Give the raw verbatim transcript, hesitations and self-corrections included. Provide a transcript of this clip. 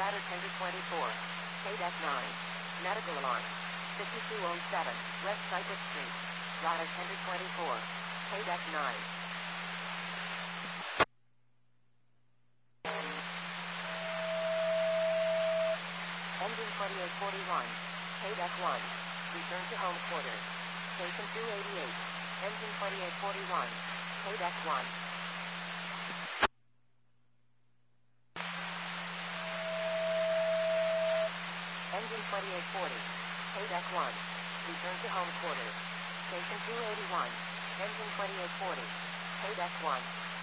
ladder tender twenty-four, K-deck nine, medical alarm, fifty-two oh seven, West Cypress Street, ladder tender twenty-four, K-deck nine. Engine twenty-eight forty-one, K-deck one, return to home quarters, station two eighty-eight, engine twenty-eight forty-one, K-deck one. Engine twenty-eight forty, K-deck one, return to home quarters, station two eighty-one, engine twenty-eight forty, K-deck one.